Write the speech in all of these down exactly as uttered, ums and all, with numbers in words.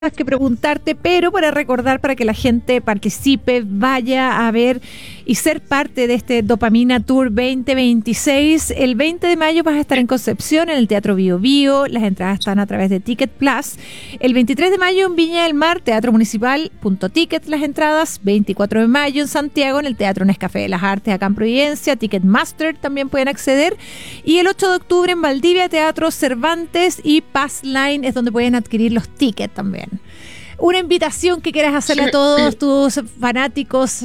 que preguntarte, pero para recordar, para que la gente participe, vaya a ver y ser parte de este Dopamina Tour veinte veintiséis. El veinte de mayo vas a estar en Concepción, en el Teatro Bio Bio. Las entradas están a través de Ticket Plus. El veintitrés de mayo en Viña del Mar, Teatro Municipal punto ticket las entradas. veinticuatro de mayo en Santiago, en el Teatro Nescafé de las Artes, acá en Providencia. Ticketmaster también pueden acceder. Y el ocho de octubre en Valdivia, Teatro Cervantes y Passline es donde pueden adquirir los tickets también. Una invitación que quieras hacerle a todos tus fanáticos,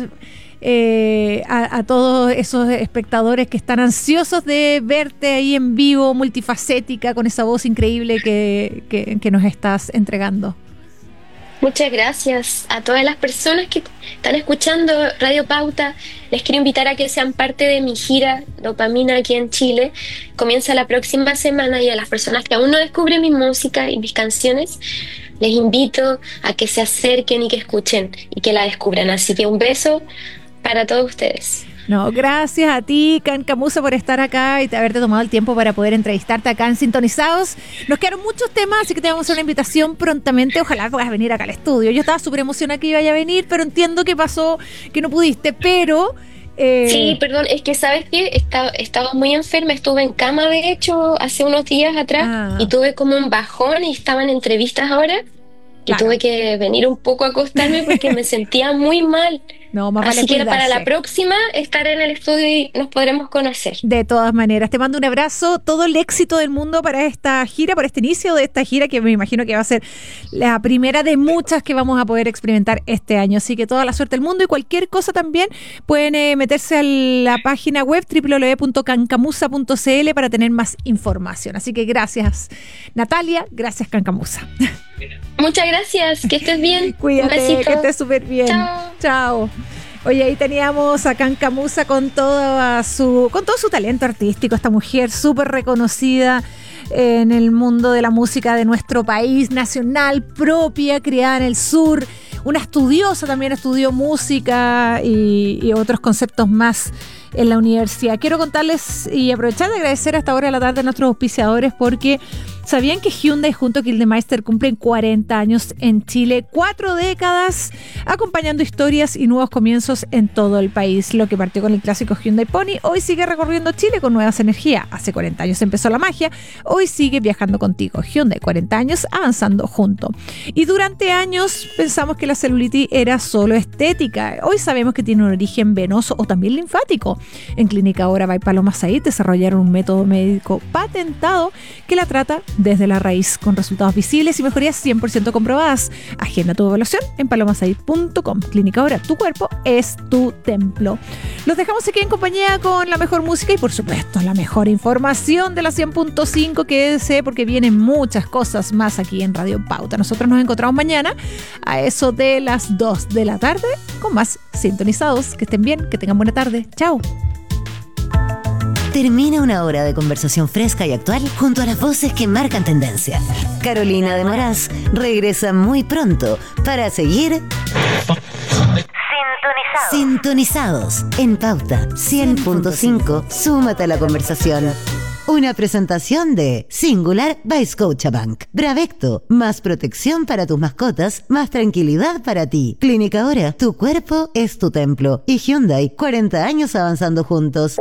eh, a, a todos esos espectadores que están ansiosos de verte ahí en vivo, multifacética, con esa voz increíble que, que, que nos estás entregando. Muchas gracias a todas las personas que están escuchando Radio Pauta. Les quiero invitar a que sean parte de mi gira Dopamina aquí en Chile. Comienza la próxima semana y a las personas que aún no descubren mi música y mis canciones, les invito a que se acerquen y que escuchen y que la descubran. Así que un beso para todos ustedes. No, gracias a ti, Cancamusa, por estar acá y haberte tomado el tiempo para poder entrevistarte acá en Sintonizados. Nos quedaron muchos temas, así que te vamos a hacer una invitación prontamente. Ojalá puedas venir acá al estudio. Yo estaba súper emocionada que iba a venir, pero entiendo que pasó, que no pudiste, pero... Eh... Sí, perdón, es que ¿sabes qué? Estaba, estaba muy enferma, estuve en cama de hecho hace unos días atrás ah. y tuve como un bajón y estaba en entrevistas ahora y claro. tuve que venir un poco a acostarme porque me sentía muy mal. No, más Así vale que cuidarse. Para la próxima estaré en el estudio y nos podremos conocer. De todas maneras, te mando un abrazo, todo el éxito del mundo para esta gira, para este inicio de esta gira que me imagino que va a ser la primera de muchas que vamos a poder experimentar este año. Así que toda la suerte del mundo y cualquier cosa también pueden eh, meterse a la página web doble u doble u doble u punto cancamusa punto c l para tener más información. Así que gracias Natalia, gracias Cancamusa. Muchas gracias, que estés bien. Cuídate, un besito. Que estés súper bien. Chao. Chao. Oye, ahí teníamos a Cancamusa con toda su, con todo su talento artístico, esta mujer súper reconocida en el mundo de la música de nuestro país, nacional, propia, criada en el sur, una estudiosa, también estudió música y, y otros conceptos más en la universidad. Quiero contarles y aprovechar de agradecer a esta hora de la tarde a nuestros auspiciadores porque ¿sabían que Hyundai junto a Gildemeister cumplen cuarenta años en Chile? Cuatro décadas acompañando historias y nuevos comienzos en todo el país. Lo que partió con el clásico Hyundai Pony, hoy sigue recorriendo Chile con nuevas energías. Hace cuarenta años empezó la magia, hoy sigue viajando contigo. Hyundai, cuarenta años avanzando junto. Y durante años pensamos que la celulitis era solo estética. Hoy sabemos que tiene un origen venoso o también linfático. En Clínica Ahora by Paloma Said desarrollaron un método médico patentado que la trata desde la raíz, con resultados visibles y mejorías cien por ciento comprobadas. Agenda tu evaluación en palomasaid punto com. Clínica Ahora, tu cuerpo es tu templo. Los dejamos aquí en compañía con la mejor música y por supuesto la mejor información de la cien punto cinco. Quédese porque vienen muchas cosas más aquí en Radio Pauta. Nosotros nos encontramos mañana a eso de las dos de la tarde con más Sintonizados. Que estén bien, que tengan buena tarde. Chao. Termina una hora de conversación fresca y actual junto a las voces que marcan tendencia. Carolina de Moraz regresa muy pronto para seguir Sintonizados, Sintonizados en Pauta cien punto cinco. Súmate a la conversación. Una presentación de Singular by Scotiabank. Bravecto, más protección para tus mascotas, más tranquilidad para ti. Clínica Ahora, tu cuerpo es tu templo. Y Hyundai, cuarenta años avanzando juntos.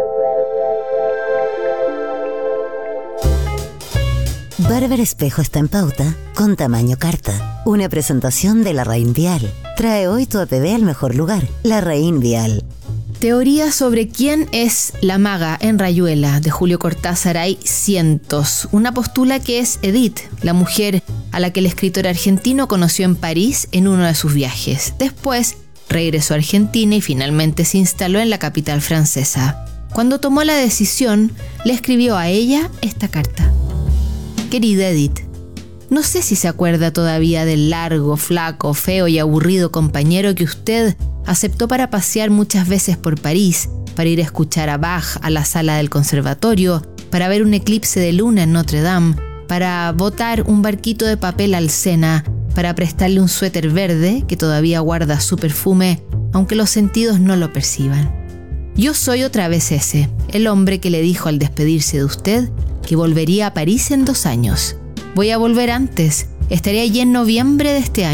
Barber Espejo está en Pauta con tamaño carta. Una presentación de Larraín Vial. Trae hoy tu A P B al mejor lugar. Larraín Vial. Teoría sobre quién es la maga en Rayuela de Julio Cortázar hay cientos. Una postula que es Edith, la mujer a la que el escritor argentino conoció en París en uno de sus viajes. Después regresó a Argentina y finalmente se instaló en la capital francesa. Cuando tomó la decisión, le escribió a ella esta carta. Querida Edith, no sé si se acuerda todavía del largo, flaco, feo y aburrido compañero que usted aceptó para pasear muchas veces por París, para ir a escuchar a Bach a la sala del conservatorio, para ver un eclipse de luna en Notre Dame, para botar un barquito de papel al Sena, para prestarle un suéter verde que todavía guarda su perfume, aunque los sentidos no lo perciban. Yo soy otra vez ese, el hombre que le dijo al despedirse de usted que volvería a París en dos años. Voy a volver antes, Estaré allí en noviembre de este año.